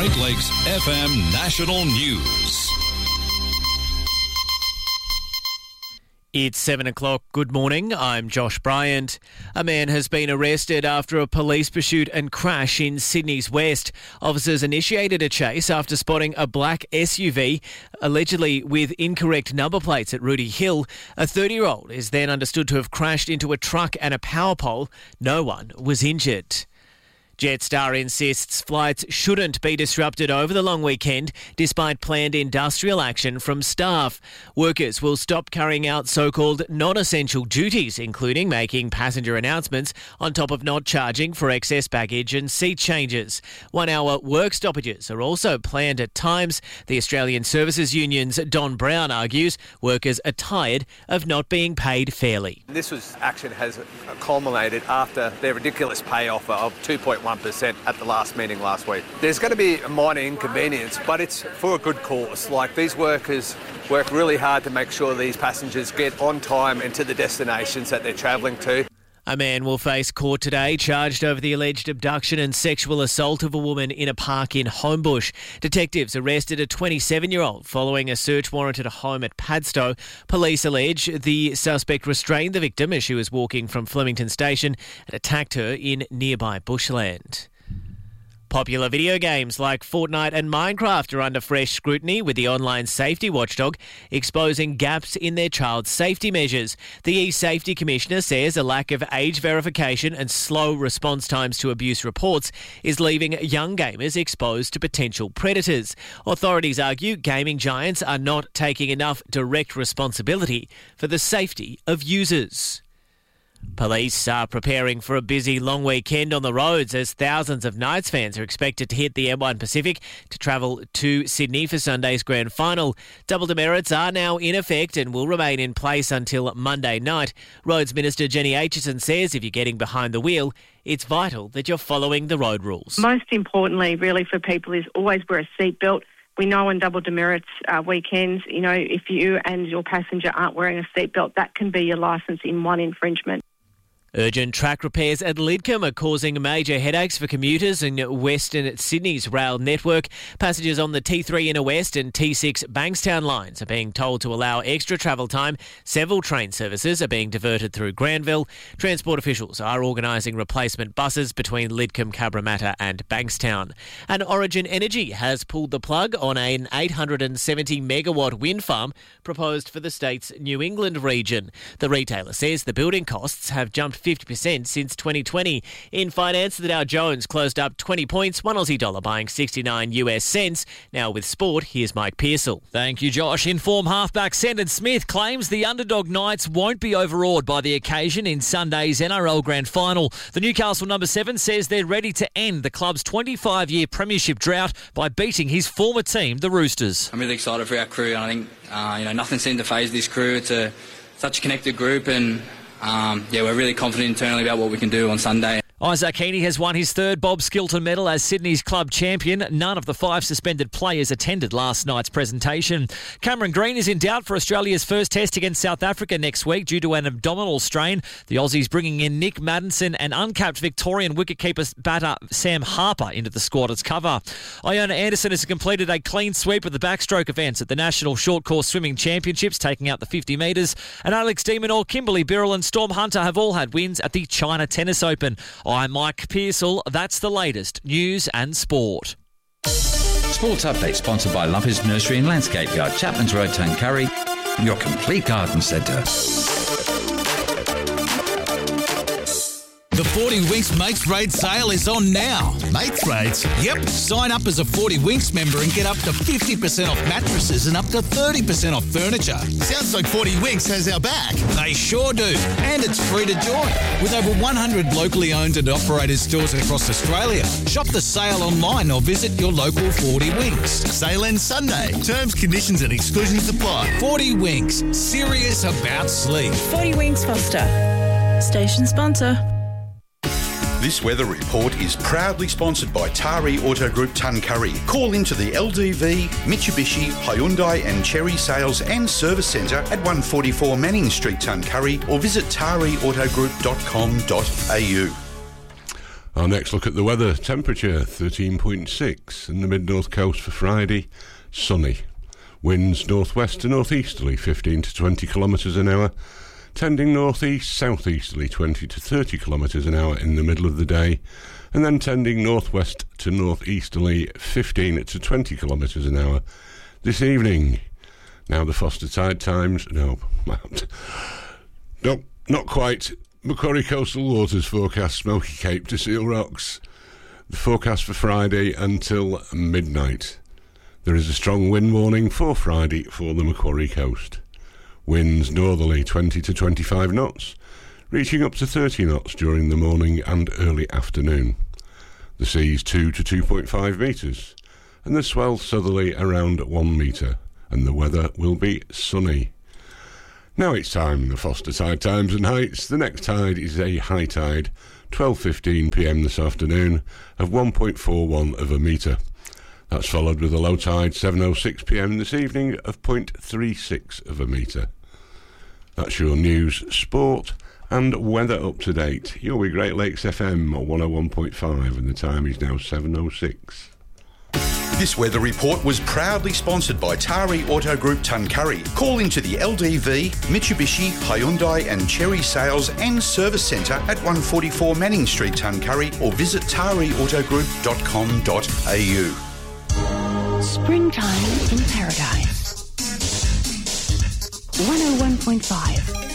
Great Lakes FM National News. It's 7 o'clock. Good morning. I'm Josh Bryant. A man has been arrested after a police pursuit and crash in Sydney's West. Officers initiated a chase after spotting a black SUV, allegedly with incorrect number plates at Rooty Hill. A 30-year-old is then understood to have crashed into a truck and a power pole. No one was injured. Jetstar insists flights shouldn't be disrupted over the long weekend despite planned industrial action from staff. Workers will stop carrying out so-called non-essential duties, including making passenger announcements on top of not charging for excess baggage and seat changes. 1-hour work stoppages are also planned at times. The Australian Services Union's Don Brown argues workers are tired of not being paid fairly. This action has culminated after their ridiculous pay offer of 2.1% at the last meeting last week. There's going to be a minor inconvenience, but it's for a good cause. Like, these workers work really hard to make sure these passengers get on time and to the destinations that they're travelling to. A man will face court today charged over the alleged abduction and sexual assault of a woman in a park in Homebush. Detectives arrested a 27-year-old following a search warrant at a home at Padstow. Police allege the suspect restrained the victim as she was walking from Flemington Station and attacked her in nearby bushland. Popular video games like Fortnite and Minecraft are under fresh scrutiny, with the online safety watchdog exposing gaps in their child safety measures. The E-Safety Commissioner says a lack of age verification and slow response times to abuse reports is leaving young gamers exposed to potential predators. Authorities argue gaming giants are not taking enough direct responsibility for the safety of users. Police are preparing for a busy long weekend on the roads as thousands of Knights fans are expected to hit the M1 Pacific to travel to Sydney for Sunday's grand final. Double demerits are now in effect and will remain in place until Monday night. Roads Minister Jenny Aitchison says if you're getting behind the wheel, it's vital that you're following the road rules. Most importantly, really, for people is always wear a seatbelt. We know on double demerits weekends, if you and your passenger aren't wearing a seatbelt, that can be your licence in one infringement. Urgent track repairs at Lidcombe are causing major headaches for commuters in Western Sydney's rail network. Passengers on the T3 Inner West and T6 Bankstown lines are being told to allow extra travel time. Several train services are being diverted through Granville. Transport officials are organising replacement buses between Lidcombe, Cabramatta and Bankstown. And Origin Energy has pulled the plug on an 870 megawatt wind farm proposed for the state's New England region. The retailer says the building costs have jumped 50% since 2020. In finance, the Dow Jones closed up 20 points, $1 Aussie buying 69 US cents. Now with sport, here's Mike Pearsall. Thank you, Josh. Inform halfback Sandon Smith claims the underdog Knights won't be overawed by the occasion in Sunday's NRL Grand Final. The Newcastle number 7 says they're ready to end the club's 25-year premiership drought by beating his former team, the Roosters. I'm really excited for our crew, and I think nothing seemed to faze this crew. It's such a connected group, and we're really confident internally about what we can do on Sunday. Isaac Heaney has won his third Bob Skilton medal as Sydney's club champion. None of the 5 suspended players attended last night's presentation. Cameron Green is in doubt for Australia's first test against South Africa next week due to an abdominal strain. The Aussies bringing in Nick Maddinson and uncapped Victorian wicketkeeper batter Sam Harper into the squad as cover. Iona Anderson has completed a clean sweep of the backstroke events at the National Short Course Swimming Championships, taking out the 50 metres. And Alex de Minaur, Kimberly Birrell and Storm Hunter have all had wins at the China Tennis Open. I'm Mike Pearsall. That's the latest news and sport. Sports update sponsored by Lumpers Nursery and Landscape Yard, Chapman's Road, Tuncurry, your complete garden centre. The 40 Winks Mates Raid sale is on now. Mates Raids? Yep. Sign up as a 40 Winks member and get up to 50% off mattresses and up to 30% off furniture. Sounds like 40 Winks has our back. They sure do. And it's free to join. With over 100 locally owned and operated stores across Australia. Shop the sale online or visit your local 40 Winks. Sale ends Sunday. Terms, conditions and exclusions apply. 40 Winks. Serious about sleep. 40 Winks Foster. Station sponsor. This weather report is proudly sponsored by Tari Auto Group Tuncurry. Call into the LDV, Mitsubishi, Hyundai and Chery Sales and Service Centre at 144 Manning Street, Tuncurry, or visit tariautogroup.com.au. Our next look at the weather. Temperature 13.6 in the mid-north coast for Friday. Sunny. Winds northwest to northeasterly 15 to 20 kilometres an hour. Tending northeast southeasterly 20 to 30 kilometres an hour in the middle of the day. And then tending northwest to northeasterly 15 to 20 kilometres an hour this evening. Now the Foster tide times. No, not quite. Macquarie Coastal Waters forecast Smoky Cape to Seal Rocks. The forecast for Friday until midnight. There is a strong wind warning for Friday for the Macquarie coast. Winds northerly 20 to 25 knots, reaching up to 30 knots during the morning and early afternoon. The sea's 2 to 2.5 metres, and the swell southerly around 1 metre, and the weather will be sunny. Now it's time, the Foster Tide Times and Heights. The next tide is a high tide, 12:15 p.m. this afternoon, of 1.41 of a metre. That's followed with a low tide, 7:06 p.m. this evening, of 0.36 of a metre. That's your news, sport and weather up to date. You're with Great Lakes FM 101.5 and the time is now 7:06. This weather report was proudly sponsored by Tari Auto Group Tuncurry. Call into the LDV, Mitsubishi, Hyundai and Cherry Sales and Service Centre at 144 Manning Street, Tuncurry, or visit tariautogroup.com.au. Springtime in Paradise. 101.5.